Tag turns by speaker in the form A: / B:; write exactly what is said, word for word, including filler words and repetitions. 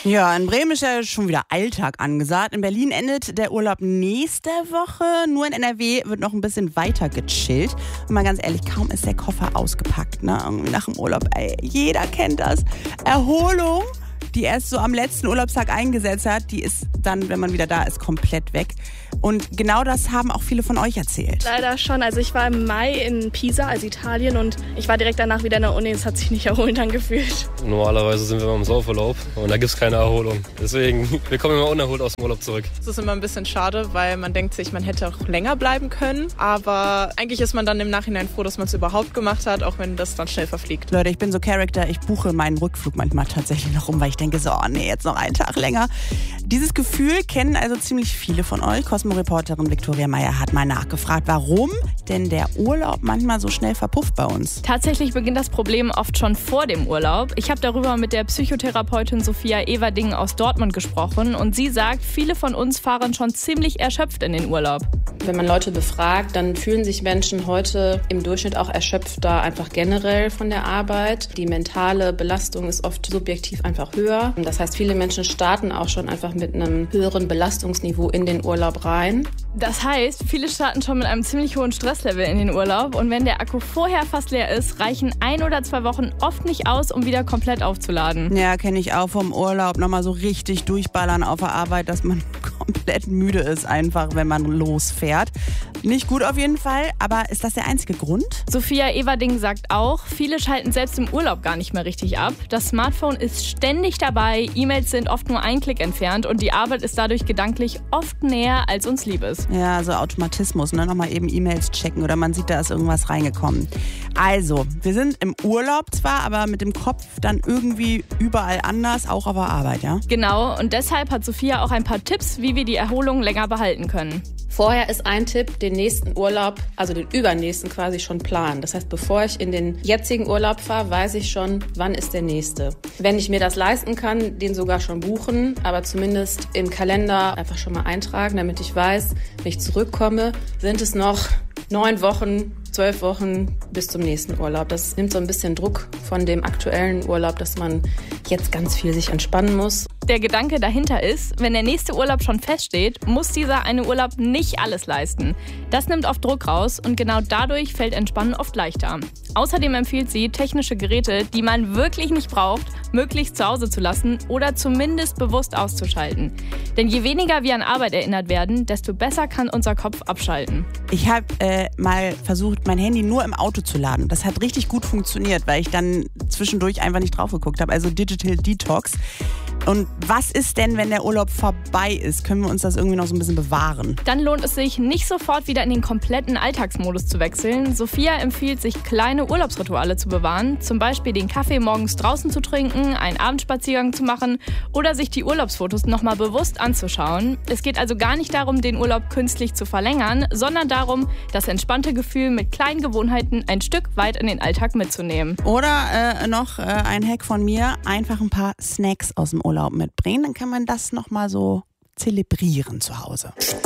A: Ja, in Bremen ist ja schon wieder Alltag angesagt. In Berlin endet der Urlaub nächste Woche. Nur in N R W wird noch ein bisschen weiter gechillt. Und mal ganz ehrlich, kaum ist der Koffer ausgepackt, ne? Irgendwie nach dem Urlaub, ey, jeder kennt das. Erholung, die erst so am letzten Urlaubstag eingesetzt hat, die ist dann, wenn man wieder da ist, komplett weg. Und genau das haben auch viele von euch erzählt.
B: Leider schon. Also ich war im Mai in Pisa, also Italien, und ich war direkt danach wieder in der Uni. Es hat sich nicht erholend angefühlt.
C: Normalerweise sind wir immer im Saufurlaub und da gibt es keine Erholung. Deswegen, wir kommen immer unerholt aus dem Urlaub zurück.
D: Es ist immer ein bisschen schade, weil man denkt sich, man hätte auch länger bleiben können. Aber eigentlich ist man dann im Nachhinein froh, dass man es überhaupt gemacht hat, auch wenn das dann schnell verfliegt.
A: Leute, ich bin so Charakter, ich buche meinen Rückflug manchmal tatsächlich noch um, weil ich denke so, oh nee, jetzt noch einen Tag länger. Dieses Gefühl kennen also ziemlich viele von euch. Cosmo-Reporterin Viktoria Meyer hat mal nachgefragt, warum denn der Urlaub manchmal so schnell verpufft bei uns.
E: Tatsächlich beginnt das Problem oft schon vor dem Urlaub. Ich habe darüber mit der Psychotherapeutin Sophia Everding aus Dortmund gesprochen und sie sagt, viele von uns fahren schon ziemlich erschöpft in den Urlaub.
F: Wenn man Leute befragt, dann fühlen sich Menschen heute im Durchschnitt auch erschöpfter, einfach generell von der Arbeit. Die mentale Belastung ist oft subjektiv einfach höher. Das heißt, viele Menschen starten auch schon einfach mit einem höheren Belastungsniveau in den Urlaub rein.
E: Das heißt, viele starten schon mit einem ziemlich hohen Stresslevel in den Urlaub und wenn der Akku vorher fast leer ist, reichen ein oder zwei Wochen oft nicht aus, um wieder komplett aufzuladen.
A: Ja, kenne ich auch vom Urlaub. Nochmal so richtig durchballern auf der Arbeit, dass man komplett müde ist einfach, wenn man losfährt. Nicht gut auf jeden Fall, aber ist das der einzige Grund?
E: Sophia Everding sagt auch, viele schalten selbst im Urlaub gar nicht mehr richtig ab. Das Smartphone ist ständig dabei, E-Mails sind oft nur ein Klick entfernt und die Arbeit ist dadurch gedanklich oft näher, als uns lieb ist.
A: Ja, so Automatismus, ne? Nochmal eben E-Mails checken oder man sieht, da ist irgendwas reingekommen. Also, wir sind im Urlaub zwar, aber mit dem Kopf dann irgendwie überall anders, auch auf der Arbeit, ja?
E: Genau, und deshalb hat Sophia auch ein paar Tipps, wie wir die Erholung länger behalten können.
F: Vorher ist ein Tipp, den nächsten Urlaub, also den übernächsten quasi schon planen. Das heißt, bevor ich in den jetzigen Urlaub fahre, weiß ich schon, wann ist der nächste. Wenn ich mir das leisten kann, den sogar schon buchen, aber zumindest im Kalender einfach schon mal eintragen, damit ich weiß, wenn ich zurückkomme, sind es noch neun Wochen, zwölf Wochen bis zum nächsten Urlaub. Das nimmt so ein bisschen Druck von dem aktuellen Urlaub, dass man jetzt ganz viel sich entspannen muss.
E: Der Gedanke dahinter ist, wenn der nächste Urlaub schon feststeht, muss dieser eine Urlaub nicht alles leisten. Das nimmt oft Druck raus und genau dadurch fällt Entspannen oft leichter. Außerdem empfiehlt sie, technische Geräte, die man wirklich nicht braucht, möglichst zu Hause zu lassen oder zumindest bewusst auszuschalten. Denn je weniger wir an Arbeit erinnert werden, desto besser kann unser Kopf abschalten.
A: Ich habe äh, mal versucht, mein Handy nur im Auto zu laden. Das hat richtig gut funktioniert, weil ich dann zwischendurch einfach nicht drauf geguckt habe. Also Digital Detox. Und was ist denn, wenn der Urlaub vorbei ist? Können wir uns das irgendwie noch so ein bisschen bewahren?
E: Dann lohnt es sich, nicht sofort wieder in den kompletten Alltagsmodus zu wechseln. Sophia empfiehlt, sich kleine Urlaubsrituale zu bewahren. Zum Beispiel den Kaffee morgens draußen zu trinken, einen Abendspaziergang zu machen oder sich die Urlaubsfotos nochmal bewusst anzuschauen. Es geht also gar nicht darum, den Urlaub künstlich zu verlängern, sondern darum, das entspannte Gefühl mit kleinen Gewohnheiten ein Stück weit in den Alltag mitzunehmen.
A: Oder äh, noch äh, ein Hack von mir, einfach ein paar Snacks aus dem Urlaub mitbringen. Dann kann man das nochmal so zelebrieren zu Hause.